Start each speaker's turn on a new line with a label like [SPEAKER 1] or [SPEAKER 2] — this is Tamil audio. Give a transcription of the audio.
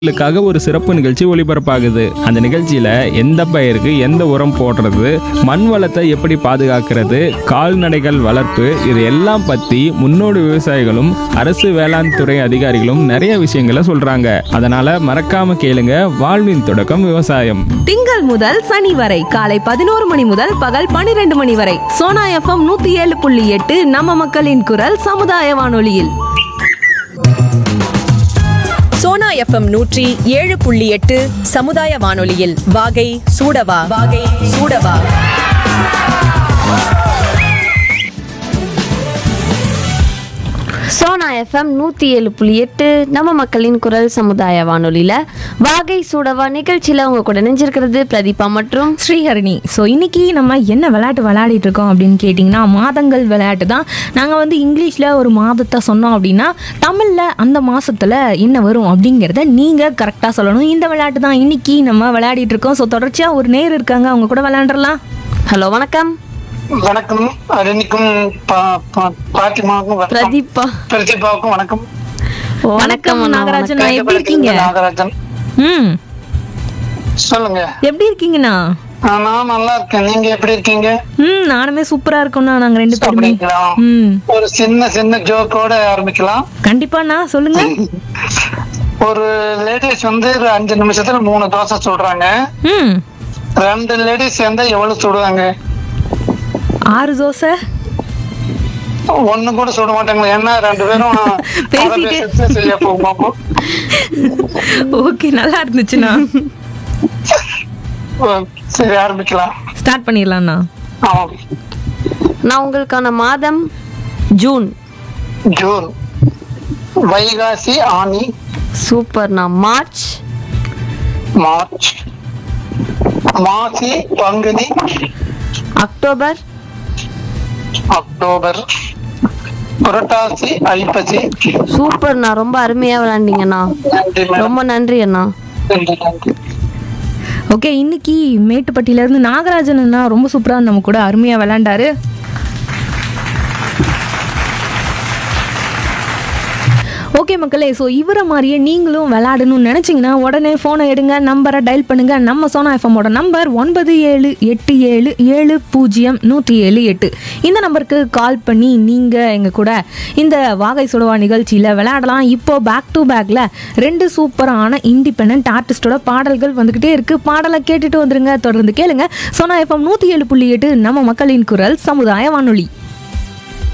[SPEAKER 1] க்காக ஒரு சிறப்பு நிகழ்ச்சி ஒளிபரப்பாகுது. அந்த நிகழ்ச்சியில எந்த பயிருக்கு எந்த உரம் போடுறது, மண் வளத்தை எப்படி பாதுகாக்கிறது, கால்நடைகள் வளர்ப்பு, இது எல்லாம் பத்தி முன்னோடி விவசாயிகளும் அரசு வேளாண் துறை அதிகாரிகளும் நிறைய விஷயங்களை சொல்றாங்க. அதனால மறக்காம கேளுங்க. வாழ்வின் தொடக்கம் விவசாயம்.
[SPEAKER 2] திங்கள் முதல் சனி வரை காலை 11 மணி முதல் பகல் 12 மணி வரை சோனா எஃப்எம் 107.8 நம்ம மக்களின் குரல் சமுதாய வானொலியில்.
[SPEAKER 3] சோனா எஃப்எம் 107.8 சமுதாய வானொலியில் வாகை சூடவா.
[SPEAKER 4] சோனா எஃப்எம் 107.8 நம்ம மக்களின் குரல் சமுதாய வானொலியில் வாகை சூடவா நிகழ்ச்சியில் உங்க கூட நினைஞ்சிருக்கிறது பிரதீபா மற்றும்
[SPEAKER 2] ஸ்ரீஹரணி. ஸோ இன்னைக்கு நம்ம என்ன விளையாட்டு விளையாடிட்டு இருக்கோம் அப்படின்னு கேட்டிங்கன்னா, மாதங்கள் விளையாட்டு தான். நாங்கள் வந்து இங்கிலீஷில் ஒரு மாதத்தை சொன்னோம் அப்படின்னா தமிழில் அந்த மாதத்தில் என்ன வரும் அப்படிங்கிறத நீங்கள் கரெக்டாக சொல்லணும். இந்த விளையாட்டு தான் இன்னைக்கு நம்ம விளையாடிட்டு இருக்கோம். ஸோ தொடர்ச்சியாக ஒரு நேர் இருக்காங்க, அவங்க கூட விளையாண்டுறலாம்.
[SPEAKER 4] ஹலோ வணக்கம்.
[SPEAKER 5] வணக்கம் அரணிக்கும் பாத்திமாவுக்கும் பிரதீபாவுக்கும் வணக்கம்.
[SPEAKER 2] வணக்கம் நாகராஜன், எப்படி இருக்கீங்க?
[SPEAKER 5] நாகராஜன் சொல்லுங்க,
[SPEAKER 2] எப்படி இருக்கீங்கண்ணா?
[SPEAKER 5] நான் நல்லா இருக்கேன், நீங்க எப்படி இருக்கீங்க?
[SPEAKER 2] நானுமே சூப்பரா இருக்கோம்ண்ணா. நாங்க ரெண்டு பேருமே.
[SPEAKER 5] அப்படிங்களா? ஒரு சின்ன ஜோக்கோட ஆரம்பிக்கலாம்.
[SPEAKER 2] கண்டிப்பாண்ணா, சொல்லுங்க.
[SPEAKER 5] ஒரு லேடிஸ் வந்து 5 நிமிஷத்துல 3 தோசை சுடுறாங்க. 2 லேடிஸ் சேர்ந்தா எவ்வளவு சுடுவாங்க?
[SPEAKER 2] 6 தோசை.
[SPEAKER 5] ஒண்ணு கூட சுட மாட்டாங்க, ஏன்னா 2 பேரும்
[SPEAKER 2] பேசிட்டு
[SPEAKER 5] சரியா போகுமா?
[SPEAKER 2] ஓகே, நல்லா இருந்துச்சுண்ணா.
[SPEAKER 5] சரி, ஆரம்பிக்கலாம்.
[SPEAKER 2] ஸ்டார்ட் பண்ணிடலாம்ண்ணா.
[SPEAKER 5] ஆமாம்.
[SPEAKER 4] நான் உங்களுக்கான மாதம் ஜூன்.
[SPEAKER 5] வைகாசி, ஆனி.
[SPEAKER 4] சூப்பர்ண்ணா. மார்ச்.
[SPEAKER 5] மாசி, பங்குனி.
[SPEAKER 4] அக்டோபர்.
[SPEAKER 5] புரட்டாசி, ஐப்பசி.
[SPEAKER 4] சூப்பர்ண்ணா, ரொம்ப அருமையா விளையாண்டீங்கண்ணா. ரொம்ப நன்றி அண்ணா.
[SPEAKER 2] ஓகே, இன்னைக்கு மேட்டுப்பட்டியில இருந்து நாகராஜன் அண்ணா ரொம்ப சூப்பரா நம்ம கூட அருமையா விளையாண்டாரு. ஓகே மக்களே, ஸோ இவரை மாதிரியே நீங்களும் விளையாடணும்னு நினச்சிங்கன்னா உடனே ஃபோனை எடுங்க, நம்பரை டயல் பண்ணுங்கள். நம்ம சோனா எஃப்எம்மோட நம்பர் 9787700178. இந்த நம்பருக்கு கால் பண்ணி நீங்கள் எங்கள் கூட இந்த வாகை சுடவா நிகழ்ச்சியில் விளையாடலாம். இப்போது பேக் டு பேக்கில் 2 சூப்பரான இண்டிபெண்ட் ஆர்டிஸ்டோட பாடல்கள் வந்துக்கிட்டே இருக்குது. பாடலை கேட்டுட்டு வந்துருங்க, தொடர்ந்து கேளுங்க. சோனா எஃப்எம் 107.8 நம்ம மக்களின் குரல் சமுதாய வானொலி.